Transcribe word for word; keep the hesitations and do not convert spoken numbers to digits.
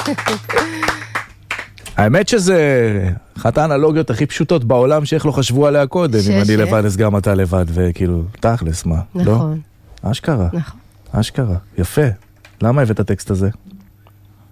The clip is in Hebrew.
האמת שזה אחת האנלוגיות הכי פשוטות בעולם שאיך לא חשבו עליה קודם, אם אני לבד אז גם אתה לבד, וכאילו, תכלס, מה? נכון. אשכרה. נכון. אשכרה, יפה. למה הבאת את הטקסט הזה?